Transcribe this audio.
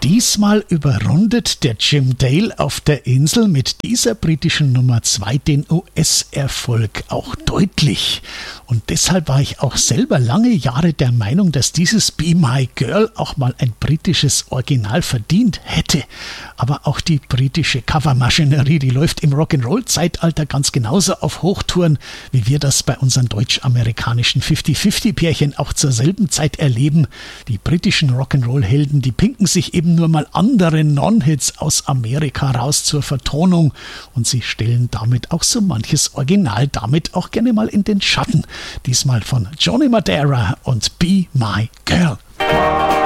Diesmal überrundet der Jim Dale auf der Insel mit dieser britischen Nummer 2 den US-Erfolg auch deutlich. Und deshalb war ich auch selber lange Jahre der Meinung, dass dieses Be My Girl auch mal ein britisches Original verdient hätte. Aber auch die britische Covermaschinerie, die läuft im Rock'n'Roll-Zeitalter ganz genauso auf Hochtouren, wie wir das bei unseren deutsch-amerikanischen 50-50-Pärchen auch zur selben Zeit erleben. Die britischen Rock'n'Roll-Helden, die pinken sich eben nur mal andere Non-Hits aus Amerika raus zur Vertonung und sie stellen damit auch so manches Original damit auch gerne mal in den Schatten. Diesmal von Johnny Madeira und Be My Girl.